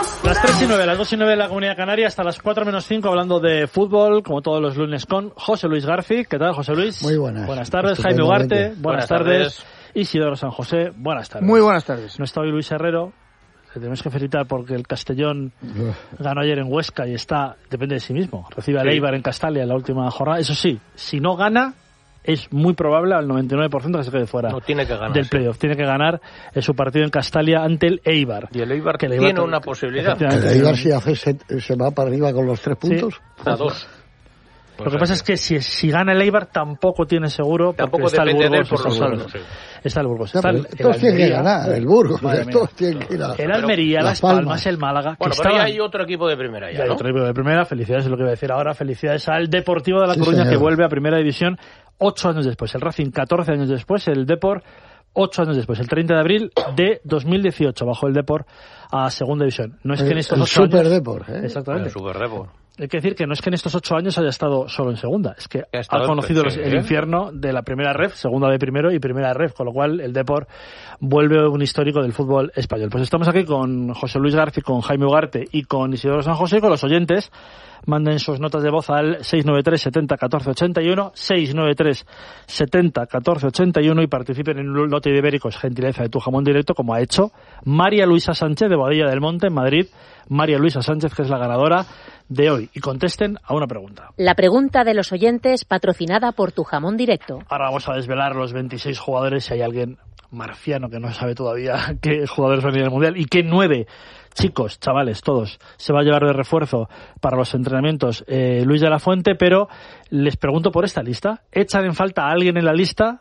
Las 3:09, las 2:09 de la Comunidad Canaria, hasta las 4:05 hablando de fútbol, como todos los lunes, con José Luis García. ¿Qué tal, José Luis? Muy buenas. Buenas tardes. Jaime Ugarte, buenas tardes. Isidoro San José, buenas tardes. Muy buenas tardes. No está hoy Luis Herrero, le tenemos que felicitar porque el Castellón ganó ayer en Huesca y depende de sí mismo. Recibe al Eibar en Castalia en la última jornada. Eso sí, si no gana, es muy probable al 99% que se quede fuera del playoff. Tiene que ganar su partido en Castalia ante el Eibar. Y el Eibar que tiene una posibilidad. El Eibar si se va para arriba con los 3 puntos. Sí, a 2. Lo que pasa es que si gana el Eibar tampoco tiene seguro, porque está el Burgos. Está el Burgos. Todos tienen que ganar, el Burgos. Todos tienen que ir a el Almería, Las Palmas, el Málaga. Bueno, pero ya hay otro equipo de primera ya, ¿no? Hay otro equipo de primera. Felicidades, es lo que iba a decir ahora. Felicidades al Deportivo de La Coruña, señor, que vuelve a Primera División 8 años después. El Racing 14 años después. El Depor 8 años después. El 30 de abril de 2018 bajó el Depor a Segunda División. No es que en estos 8 años... Super Depor, Exactamente. El Super Depor. Hay que decir que no es que en estos 8 años haya estado solo en segunda, es que ha conocido el infierno de la primera ref, segunda de primero y primera ref, con lo cual el Depor vuelve un histórico del fútbol español. Pues estamos aquí con José Luis García, con Jaime Ugarte y con Isidoro San José, con los oyentes. Manden sus notas de voz al 693 70 14 81, 693 70 14 81 y participen en un lote de ibéricos, gentileza de Tu Jamón Directo, como ha hecho María Luisa Sánchez de Boadilla del Monte, en Madrid. María Luisa Sánchez, que es la ganadora de hoy. Y contesten a una pregunta. La pregunta de los oyentes, patrocinada por Tu Jamón Directo. Ahora vamos a desvelar los 26 jugadores, si hay alguien marciano que no sabe todavía qué jugadores van a ir al Mundial y qué 9 chicos, chavales, todos, se va a llevar de refuerzo para los entrenamientos Luis de la Fuente, pero les pregunto por esta lista. ¿Echan en falta a alguien en la lista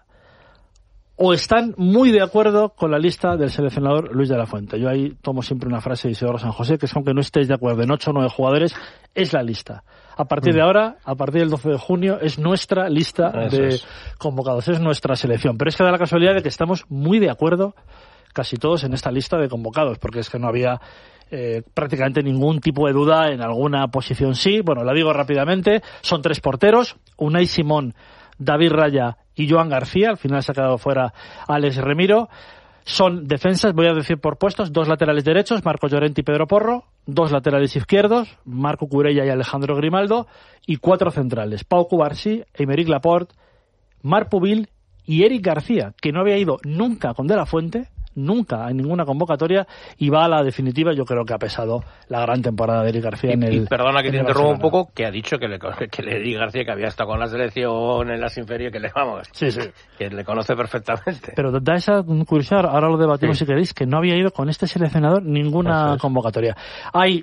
o están muy de acuerdo con la lista del seleccionador Luis de la Fuente? Yo ahí tomo siempre una frase de Isidoro San José, que es que aunque no estéis de acuerdo en 8 o 9 jugadores, es la lista. A partir de ahora, a partir del 12 de junio, es nuestra lista de convocados, es nuestra selección. Pero es que da la casualidad de que estamos muy de acuerdo casi todos en esta lista de convocados, porque es que no había prácticamente ningún tipo de duda en alguna posición. Sí, bueno, la digo rápidamente, son 3 porteros, Unai Simón, David Raya y Joan García. Al final se ha quedado fuera Alex Remiro. Son defensas, voy a decir por puestos, 2 laterales derechos, Marco Llorente y Pedro Porro, 2 laterales izquierdos, Marco Curella y Alejandro Grimaldo, y 4 centrales, Pau Cubarsí, Aymeric Laporte, Marc Pubil y Eric García, que no había ido nunca con De la Fuente, nunca en ninguna convocatoria, y va a la definitiva. Yo creo que ha pesado la gran temporada de Eric García y perdona que te interrumpa un poco, que ha dicho que Eric García, que había estado con la selección en las inferiores, que que le conoce perfectamente. Pero da esa curiosidad, ahora lo debatimos si queréis, que no había ido con este seleccionador ninguna convocatoria. Hay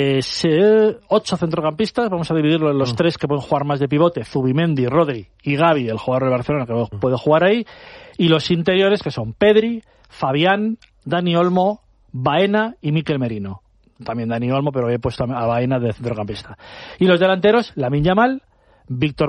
8 centrocampistas, vamos a dividirlo en los 3 que pueden jugar más de pivote, Zubimendi, Rodri y Gavi, el jugador de Barcelona que puede jugar ahí, y los interiores, que son Pedri, Fabián, Dani Olmo, Baena y Mikel Merino. También Dani Olmo, pero he puesto a Baena de centrocampista. Y los delanteros, Lamine Yamal, Víctor